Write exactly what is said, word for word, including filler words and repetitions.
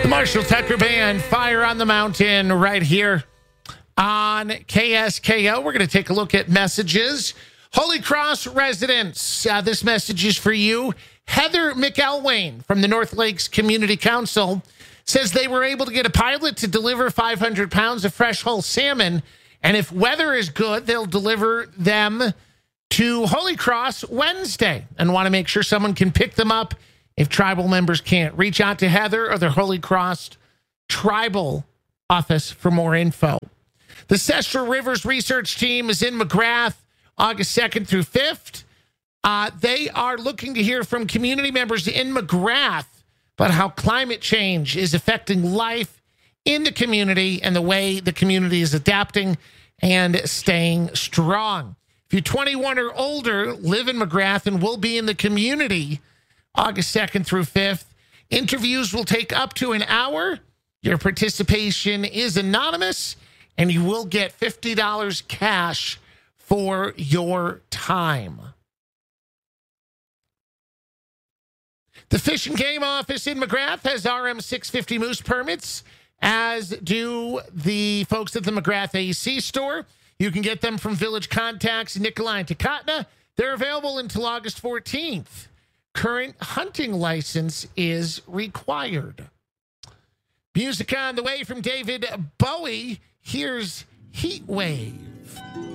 The Marshall Tucker Band, Fire on the Mountain, right here on K S K O. We're going to take a look at messages. Holy Cross residents, uh, this message is for you. Heather McElwain from the North Lakes Community Council says they were able to get a pilot to deliver five hundred pounds of fresh whole salmon. And if weather is good, they'll deliver them to Holy Cross Wednesday and want to make sure someone can pick them up if tribal members can't. Reach out to Heather or the Holy Cross Tribal Office for more info. The Cestro Rivers research team is in McGrath August second through fifth. Uh, they are looking to hear from community members in McGrath about how climate change is affecting life in the community and the way the community is adapting and staying strong. If you're twenty-one or older, live in McGrath and will be in the community August second through fifth. Interviews will take up to an hour. Your participation is anonymous, and you will get fifty dollars cash for your time. The Fish and Game Office in McGrath has R M six fifty moose permits, as do the folks at the McGrath A C store. You can get them from Village Contacts, Nikolai and Takatna. They're available until August fourteenth. Current hunting license is required. Music on the way from David Bowie. Here's Heat Wave.